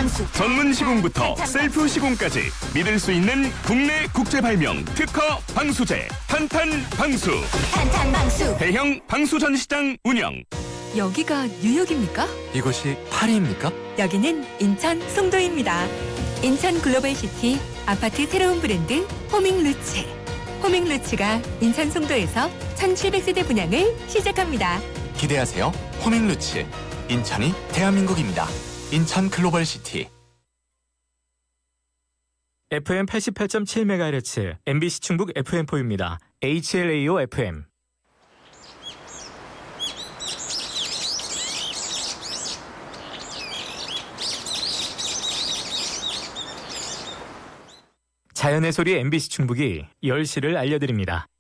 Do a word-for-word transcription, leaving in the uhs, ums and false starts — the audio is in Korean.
방수. 전문 시공부터 셀프 시공까지 믿을 수 있는 국내 국제 발명 특허 방수제 탄탄 방수. 탄탄 방수. 대형 방수 전시장 운영. 여기가 뉴욕입니까? 이곳이 파리입니까? 여기는 인천 송도입니다. 인천 글로벌시티 아파트 새로운 브랜드 호밍루츠. 호밍루츠가 인천 송도에서 천칠백 세대 분양을 시작합니다. 기대하세요. 호밍루츠. 인천이 대한민국입니다. 인천 글로벌시티. 에프엠 팔십팔 점 칠 메가헤르츠 엠비씨 충북 에프엠포입니다. 에이치엘에이오 에프엠. 자연의 소리 엠비씨 충북이 열 시를 알려드립니다.